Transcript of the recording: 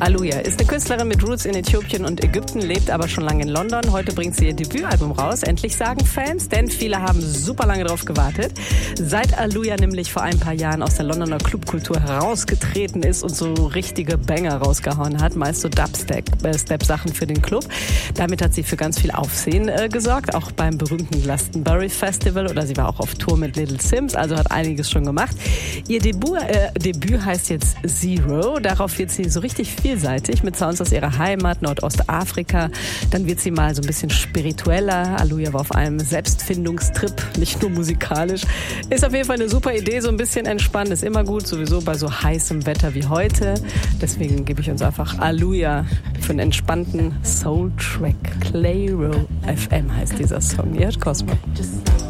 Aluja ist eine Künstlerin mit Roots in Äthiopien und Ägypten, lebt aber schon lange in London. Heute bringt sie ihr Debütalbum raus. Endlich sagen Fans, denn viele haben super lange drauf gewartet. Seit Aluja nämlich vor ein paar Jahren aus der Londoner Clubkultur herausgetreten ist und so richtige Banger rausgehauen hat, meist so Dubstep-Sachen für den Club. Damit hat sie für ganz viel Aufsehen gesorgt, auch beim berühmten Glastonbury Festival, oder sie war auch auf Tour mit Little Sims, also hat einiges schon gemacht. Ihr Debüt heißt jetzt Zero. Darauf wird sie so richtig vielseitig mit Sounds aus ihrer Heimat, Nordostafrika. Dann wird sie mal so ein bisschen spiritueller. Aluja war auf einem Selbstfindungstrip, nicht nur musikalisch. Ist auf jeden Fall eine super Idee, so ein bisschen entspannen. Ist immer gut, sowieso bei so heißem Wetter wie heute. Deswegen gebe ich uns einfach Aluja für einen entspannten Soul-Track. Clayro FM heißt dieser Song. Ihr hört Cosmo.